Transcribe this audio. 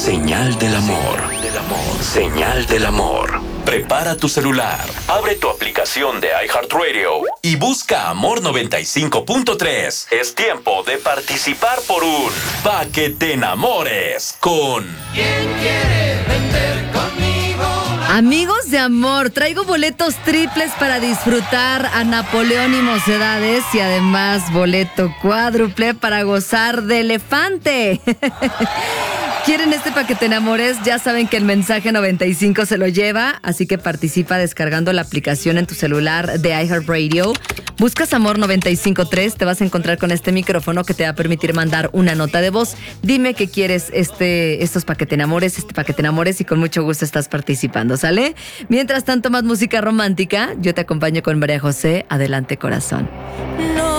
Señal del amor. Señal del amor. Prepara tu celular, abre tu aplicación de iHeartRadio y busca Amor 95.3. Es tiempo de participar por un Pa' que te enamores con... ¿Quién quiere vender conmigo? Amigos de amor, traigo boletos triples para disfrutar a Napoleón y Mocedades y además boleto cuádruple para gozar de Elefante. ¿Quieren este Pa' que te enamores? Ya saben que el mensaje 95 se lo lleva, así que participa descargando la aplicación en tu celular de iHeartRadio. Buscas Amor 95.3, te vas a encontrar con este micrófono que te va a permitir mandar una nota de voz. Dime que quieres estos Pa' que te enamores, Pa' que te enamores y con mucho gusto estás participando, ¿sale? Mientras tanto, más música romántica, yo te acompaño con María José. Adelante, corazón.